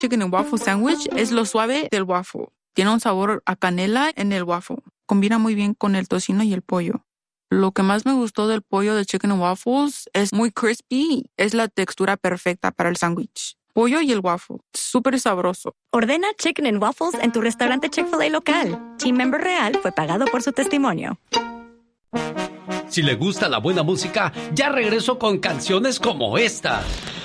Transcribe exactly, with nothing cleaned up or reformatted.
Chicken and waffle sandwich es lo suave del waffle. Tiene un sabor a canela en el waffle. Combina muy bien con el tocino y el pollo. Lo que más me gustó del pollo de Chicken and Waffles es muy crispy. Es la textura perfecta para el sándwich. Pollo y el waffle. Súper sabroso. Ordena Chicken and Waffles en tu restaurante Chick-fil-A local. Team Member Real fue pagado por su testimonio. Si le gusta la buena música, ya regreso con canciones como esta.